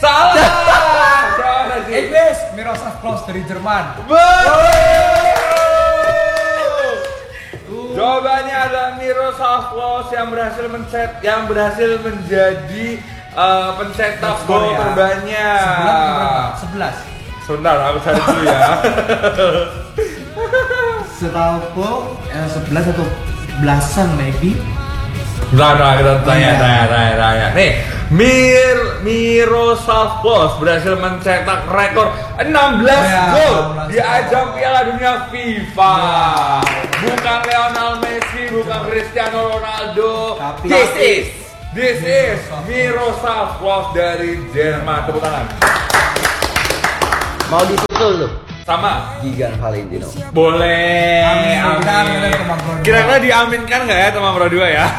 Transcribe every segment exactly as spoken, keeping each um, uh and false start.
Salah. Inggris, Miroslav Klose dari Jerman. Betul. Jawabannya adalah Miroslav Klose yang berhasil mencet, yang berhasil menjadi uh, pencetak gol ya. terbanyak. Sebelas. Sebentar, aku cari dulu ya. Setahuku eh, sebelas atau belasan maybe. Nah, nah, kita tanya, Iya. tanya, tanya, tanya. Nih, Mir Miroslav Klose berhasil mencetak rekor enam belas Ya, gol enam belas di ajang Piala Dunia FIFA. Bukan Lionel Messi, bukan Cristiano Ronaldo. Tapi- This is This is Miroslav Klose dari Jerman. Tepuk tangan. Mau disusul tuh. Sama. Gigan Valentino. Boleh. Amin, amin, amin, teman Pro dua. Kira-kira diaminkan nggak ya teman Pro dua ya?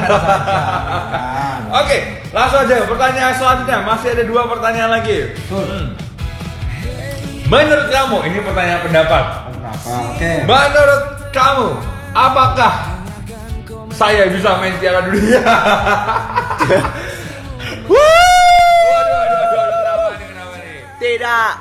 Oke, langsung aja pertanyaan selanjutnya. Masih ada dua pertanyaan lagi. Hmm. Menurut kamu, ini pertanyaan pendapat. Kenapa? Oke. Menurut kamu, apakah saya bisa main Piala Dunia? Waduh, waduh, waduh, waduh, kenapa nih, kenapa nih? Tidak.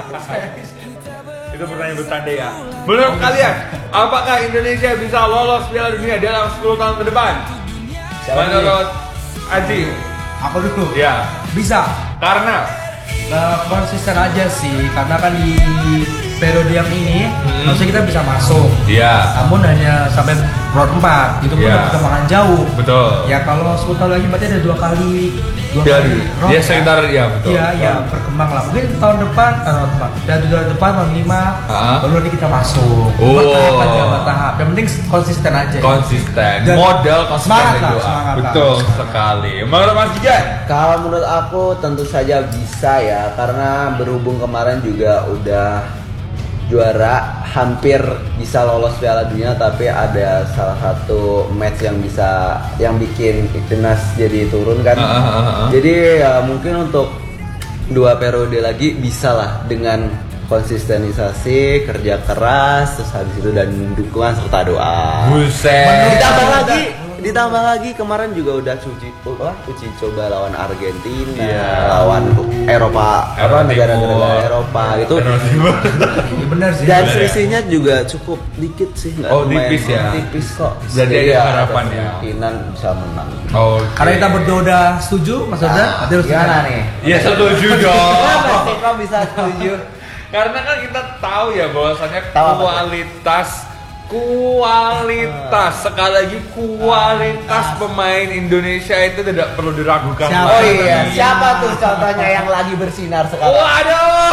Itu pertanyaan bercanda ya. Menurut kalian, apakah Indonesia bisa lolos Piala Dunia dalam sepuluh tahun ke depan? Siapa Menurut Aji, Aku dulu. ya. Bisa. Karena Nah, konsisten aja sih, karena kan di periode yang ini Hmm. harusnya kita bisa masuk. ya, Namun hanya sampai round empat, itu pun Iya. perkembangan jauh. betul. Ya kalau sepuluh tahun lagi berarti ada dua kali dua Piala kali Dunia. round Ya ya. sekitar ya betul. Iya, iya, berkembang lah. Mungkin tahun depan, eh, tahun depan, dan tahun depan tahun lima, Ah. baru nanti kita masuk. Oh. Bertahap aja, bertahap. Yang penting konsisten aja. Konsisten, Dan modal konsisten semangat lah, doa. semangat lah. Betul sekali. Menurut Mas Gigan, Kalau menurut aku tentu saja bisa ya, karena berhubung kemarin juga udah juara, hampir bisa lolos Piala Dunia, tapi ada salah satu match yang bisa yang bikin timnas jadi turun kan. Ah, ah, ah, ah. Jadi ya mungkin untuk dua periode lagi bisa lah dengan konsistenisasi, kerja keras, terus habis itu dan dukungan serta doa. buset. Ditambah lagi, ditambah lagi kemarin juga udah uji, oh, uji coba lawan Argentina, Iya. lawan Eropa, apa Eropa negara-negara Timur. Eropa itu. Iya benar sih. Dan Bener ya? selisihnya juga cukup dikit sih, nggak Oh, lumayan tipis ya? tipis kok. Jadi ada Iya, harapan ya? kemungkinan bisa menang. Oh, Karena kita berdua udah setuju, Mas Oda, Nah, berarti harus gimana kita- nih? Ya setuju dong. Kenapa sih kok bisa setuju? Karena kan kita tahu ya bahwasanya Tahu apa? kualitas kualitas sekali lagi kualitas pemain Indonesia itu tidak perlu diragukan. Siapa? Oh lagi. iya, siapa tuh contohnya yang lagi bersinar sekarang? Waduh.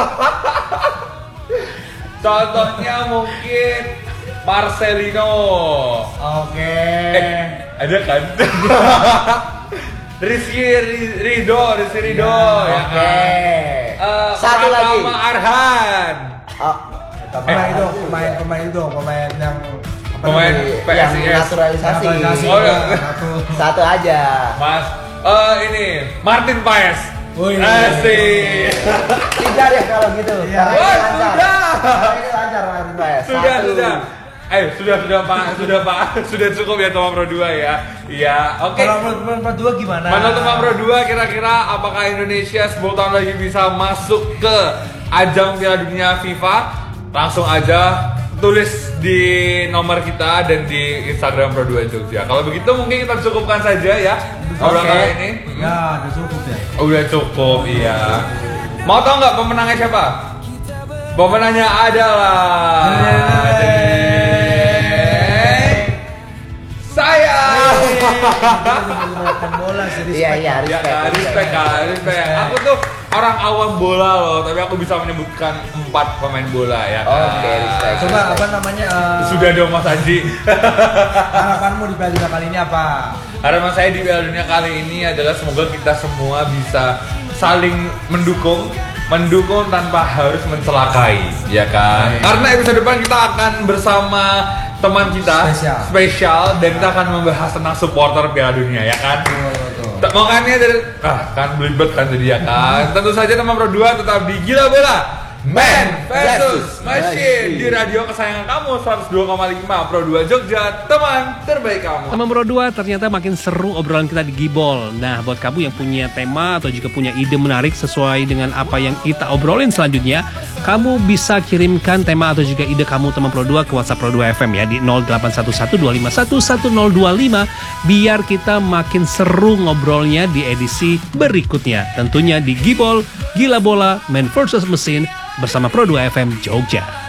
Contohnya mungkin Marcelino. Oke. Eh, ada kan? Rizky Ri- Ridho, Rizky Ridho, Ya, ya oke. kan? Eh, Satu lagi. Pratama Arhan. Oh, Pemain itu, pemain pemain itu, pemain yang apa Pemain namanya? P S yang I S. naturalisasi. Naturalisasi. Oh, iya. Satu. Satu aja. Mas, eh ini Martin Paes. Oh, iya. Asik. Tiga deh kalau gitu. Iya. Karena ini Wah, lancar. sudah. Karena ini lancar Martin Paes. Sudah, Satu. sudah. Eh, sudah, sudah Pak, sudah Pak, sudah cukup ya teman Pro dua ya. Iya, oke. Kalau menurut teman Pro dua gimana? Menurut teman Pro dua kira-kira apakah Indonesia sepuluh tahun lagi bisa masuk ke ajang Piala Dunia FIFA? Langsung aja tulis di nomor kita dan di Instagram Pro dua Jogja. Kalau begitu mungkin kita cukupkan saja ya obrolan Oke. kali ini. Ya, udah cukup ya. Udah cukup, iya. Mau tau nggak pemenangnya siapa? Pemenangnya adalah saya. Makan bola sih. Iya, iya, Ya respect. kan, respect kan, respect. Aku tuh orang awam bola loh, tapi aku bisa menyebutkan empat pemain bola ya kan. Oke, respect. Coba apa namanya? eh, Sudah dong Mas Haji. harapanmu di Piala Dunia kali ini apa? Harapan saya di Piala Dunia kali ini adalah semoga kita semua bisa saling mendukung, mendukung tanpa harus mencelakai, ya kan? Baik. Karena episode depan kita akan bersama teman kita Spesial. spesial dan kita akan membahas tentang supporter Piala Dunia, ya kan? Betul, betul. Tak- Makanya dari ah kan belibet kan jadi ya kan. Tentu saja teman Pro dua tetap di Gila Bola Man versus Machine Machine. di radio kesayangan kamu seratus dua koma lima Pro dua Jogja, teman terbaik kamu. Teman Pro dua, ternyata makin seru obrolan kita di Gibol. Nah, buat kamu yang punya tema atau juga punya ide menarik sesuai dengan apa yang kita obrolin selanjutnya, kamu bisa kirimkan tema atau juga ide kamu teman Pro dua ke WhatsApp Pro dua F M ya di nol delapan satu satu dua lima satu satu nol dua lima biar kita makin seru ngobrolnya di edisi berikutnya. Tentunya di Gibol, Gila Bola, Man versus Mesin bersama Pro dua F M Jogja.